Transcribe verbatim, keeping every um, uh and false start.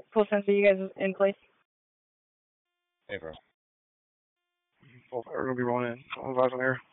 Full sense, are you guys in place? Hey, bro. Well, we're gonna be rolling in. I'll advise on air.